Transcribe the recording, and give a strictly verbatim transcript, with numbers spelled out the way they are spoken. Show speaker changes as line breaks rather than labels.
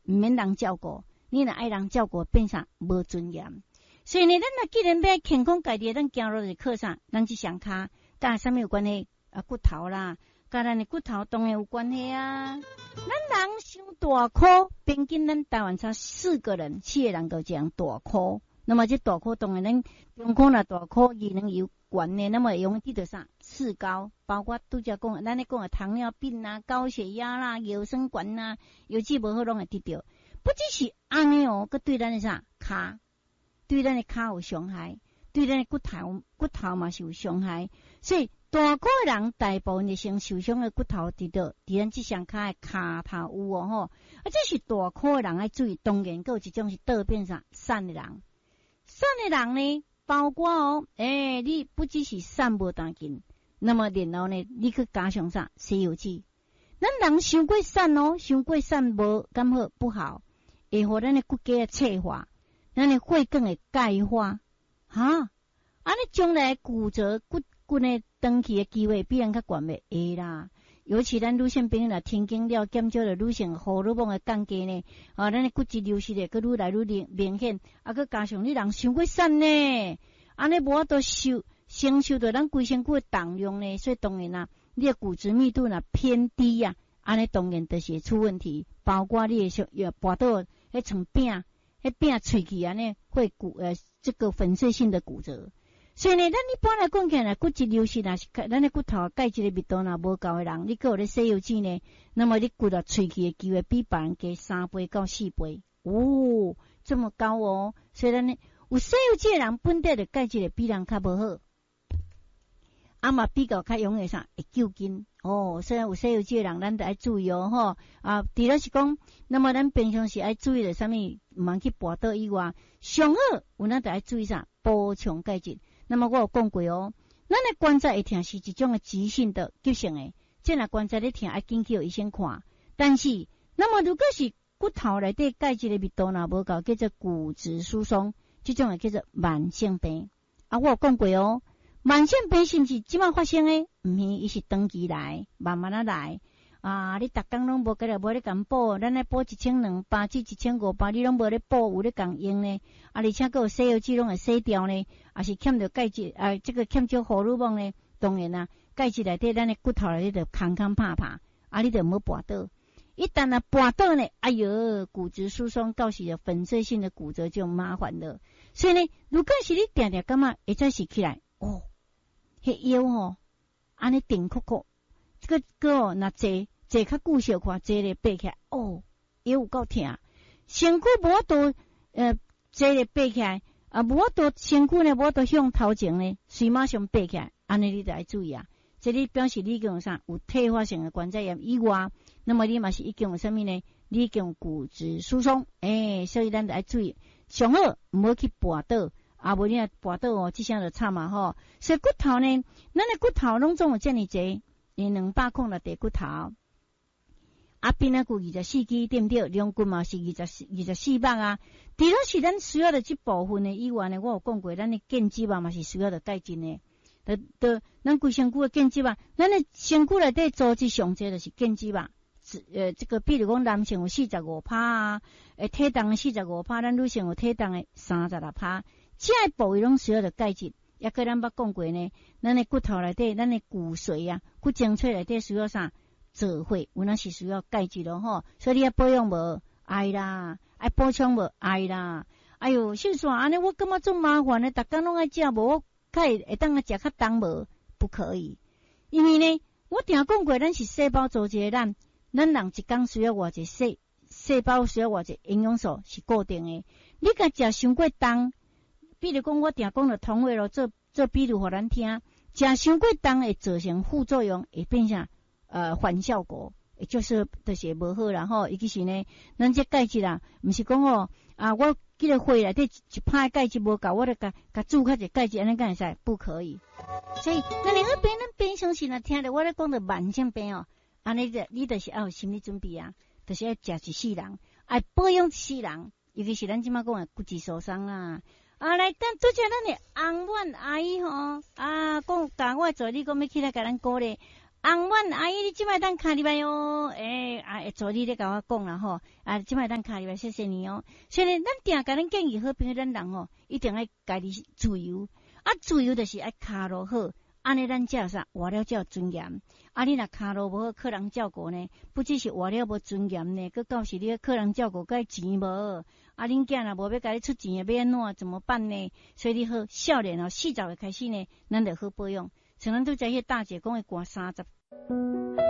毋免人照顾，你若爱人照顾，变啥无尊严。所以呢，咱若既然要健康家己，咱行路就靠啥？咱即双骹，甲啥物有关系？啊，骨头啦，甲咱的骨头当然有关系啊。咱人伤大箍，平均咱台湾差四个人，四个人都这样大箍。那么这大箍当然咱中箍啦大箍，伊能有悬的，那么用得到啥？四高，包括拄则讲，咱咧讲的糖尿病啦、高血压啦、腰酸管啦，有志无好拢会得到。不只是安尼哦，佮对咱的啥骹，对咱的骹有伤害，对咱的骨头骨头嘛是有伤害。所以大箍的人大部分就先受伤的骨头伫到伫咱即双骹的骹头有哦吼。啊，这是大箍的人爱注意。当然，佮有一种是倒变啥瘦的人，瘦的人呢，包括哦，诶、欸，你不只是瘦无当紧，那么然后呢，你去加上啥西游记，咱人伤过瘦哦，伤过瘦无咁好不好，会互咱的骨骼的脆化，咱的血管会钙化，哈，安尼将来骨折骨骨呢长期的机会比人较悬袂会啦。尤其咱女性朋友若听经了减少了女性荷尔蒙的降低呢，啊，咱的骨质流失咧，佮愈来愈明明显，啊，佮加上你人伤过瘦呢，安尼无法度受承受到咱规身躯的重量呢，所以当然啦，你的骨质密度若偏低啊，安尼当然就是会出问题，包括你的小也跋倒迄层饼，迄饼喙齿安尼会骨呃这个粉碎性的骨折。所以呢，咱一般来讲起来，骨质流失若是咱的骨头钙质的密度若无够的人，你还有咧西药剂呢，那么你骨头喙齿的机会比别人加三倍到四倍，哦，这么高哦。所以咱呢，有西药剂的人本地的钙质会比人较无好，啊嘛比较较容易啥会救筋哦。所以有西药剂的人，咱得爱注意哦吼。啊，除了是讲，那么咱平常时爱注意的啥物，毋通去跋倒以外，上好有咱得爱注意啥补充钙质。那么我有讲过哦，咱的关节会痛是一种的急性的急性的，即若关节咧痛，爱紧去互医生看。但是，那么如果是骨头内底钙质的密度若无够，叫做骨质疏松，这种也叫做慢性病。啊，我有讲过哦，慢性病是毋是即摆发生的？毋是，伊是长期来，慢慢啊来。啊！你逐工拢无个咧，无咧共补，咱咧补一千两百至一千五百，你拢无咧补，有咧共用呢？啊，而且佫有西药剂拢会洗掉呢，啊是欠着钙质，啊这个欠少荷尔蒙呢，当然啦，钙质内底咱的骨头内底就空空拍拍，啊你就唔好跋倒。一旦啊跋倒呢，哎哟，骨质疏松到时就粉碎性的骨折就麻烦了。所以呢，如果是你定定感觉会再是起来，哦，迄腰吼，安尼顶酷酷。这个个若坐坐较久小看，坐咧爬起来，哦，也有够痛，身躯无法度呃坐咧爬起来，啊无法度身躯呢无法度向头前呢，随马上爬起来，安尼你得要注意啊。这里表示你已经有啥有退化性的关节炎以外，那么你嘛是已经有啥物呢？你已经有骨质疏松，诶、欸，所以咱得要注意，上好唔好去跋倒。啊，无你啊跋倒哦，即声就惨嘛吼。所以骨头呢，咱的骨头拢总有遮尔济。你两百孔的地骨头，啊，边啊骨二十四支对不对？两骨嘛是二十四二十四百啊。除了是咱需要的这部分的以外呢，我有讲过，咱的腱肌嘛嘛是需要的钙质呢。得得，咱规身躯的腱肌嘛，咱的身躯内底组织上济就是腱肌嘛。呃，这个比如讲男性有四十五趴啊，诶，体重的四十五趴，咱女性有体重的三十六趴，这部位拢需要的钙质。也个咱捌讲过呢，咱的骨头内底，咱的骨髓啊，骨精髓内底需要啥？做伙，有那是需要钙质咯吼。所以你要保养无爱啦，爱补充无爱啦。哎哟，秀煞安尼，我感觉做麻烦的，逐工拢爱食，无我较会会当啊食较重无？不可以，因为呢，我定讲过，咱是细胞组织的咱，咱人一工需要偌济细细胞需要偌济营养素是固定的。你甲食伤过重。比如讲，我定讲了同位咯，做做比如互咱听，食伤过重会造成副作用，会变成呃反效果，也就是就是无好啦吼。尤其是呢，咱这钙质啦，毋是讲哦啊，我记个血内底一拍钙质无够，我就甲甲注较者钙质，安尼敢会使？不可以。所以，那另一边咱平常时若听着我咧讲着慢性病哦，安尼着你就是要有心理准备啊，就是要食一世人，爱保养一世人，尤其是咱即马讲的骨质疏松啊。啊，来，等做者咱的红暖阿姨吼，啊，讲教我做，你讲要起来甲咱鼓励， 红阮阿姨，你即摆当卡入来哦，诶、欸、啊，助理咧甲我讲啦吼，啊，即摆当卡入来，谢谢你哦。所以呢，咱定甲咱建议好朋友咱人吼，一定爱家己自由，啊，自由就是爱卡路好，安尼咱才有啥活了才有尊严。啊，你若卡路无好，客人照顾呢，不只是活了无尊严呢，佮到时你客人照顾佮钱无，啊，恁囝若无要甲你出钱，要安怎怎么办呢？所以你好，少年哦，四十岁开始呢，咱就好保养。像咱拄才迄大姐讲的，寒三十。